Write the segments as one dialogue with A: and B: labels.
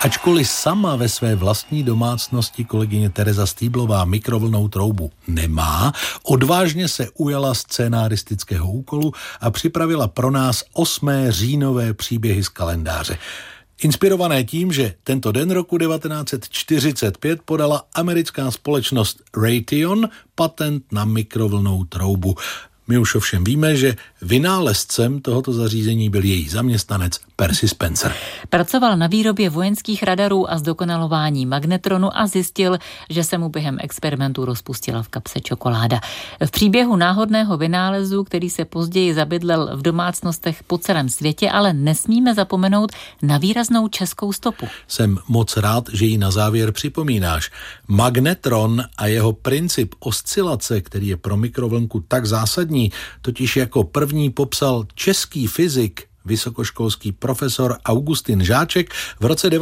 A: Ačkoliv sama ve své vlastní domácnosti kolegyně Tereza Stýblová mikrovlnnou troubu nemá, odvážně se ujala scénaristického úkolu a připravila pro nás 8. říjnové příběhy z kalendáře. Inspirované tím, že tento den roku 1945 podala americká společnost Raytheon patent na mikrovlnnou troubu. My už ovšem víme, že vynálezcem tohoto zařízení byl její zaměstnanec Percy Spencer.
B: Pracoval na výrobě vojenských radarů a zdokonalování magnetronu a zjistil, že se mu během experimentu rozpustila v kapse čokoláda. V příběhu náhodného vynálezu, který se později zabydlel v domácnostech po celém světě, ale nesmíme zapomenout na výraznou českou stopu.
A: Jsem moc rád, že ji na závěr připomínáš. Magnetron a jeho princip oscilace, který je pro mikrovlnku tak zásadní, totiž jako první popsal český fyzik, vysokoškolský profesor Augustin Žáček v roce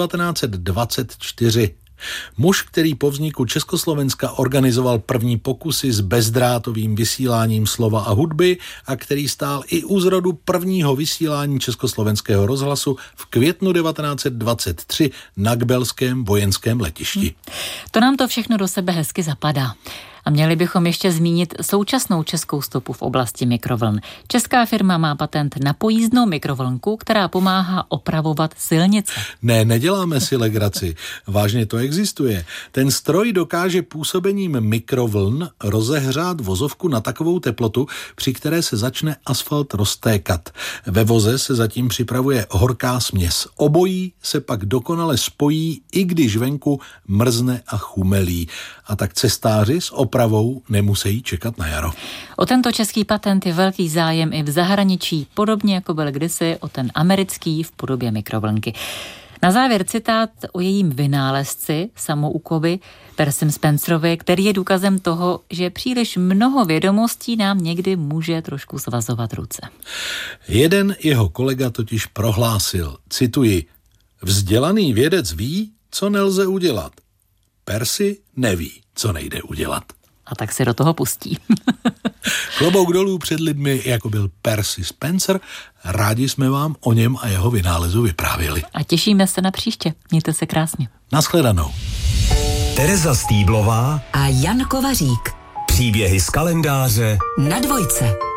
A: 1924. Muž, který po vzniku Československa organizoval první pokusy s bezdrátovým vysíláním slova a hudby a který stál i u zrodu prvního vysílání československého rozhlasu v květnu 1923 na Kbelském vojenském letišti.
B: To nám to všechno do sebe hezky zapadá. A měli bychom ještě zmínit současnou českou stopu v oblasti mikrovln. Česká firma má patent na pojízdnou mikrovlnku, která pomáhá opravovat silnice.
A: Ne, neděláme si legraci. Vážně to existuje. Ten stroj dokáže působením mikrovln rozehřát vozovku na takovou teplotu, při které se začne asfalt roztékat. Ve voze se zatím připravuje horká směs. Obojí se pak dokonale spojí, i když venku mrzne a chumelí. A tak cestáři s opravou nemusí čekat na jaro.
B: O tento český patent je velký zájem i v zahraničí, podobně jako byl kdysi o ten americký v podobě mikrovlnky. Na závěr citát o jejím vynálezci, samoukovi Percym Spencerovi, který je důkazem toho, že příliš mnoho vědomostí nám někdy může trošku svazovat ruce.
A: Jeden jeho kolega totiž prohlásil, cituji, vzdělaný vědec ví, co nelze udělat. Percy neví, co nejde udělat.
B: A tak se do toho pustí.
A: Klobouk dolů před lidmi, jako byl Percy Spencer. Rádi jsme vám o něm a jeho vynálezu vyprávěli.
B: A těšíme se na příště. Mějte se krásně.
A: Naschledanou.
C: Tereza Stýblová
D: a Jan Kovařík.
C: Příběhy z kalendáře
D: na Dvojce.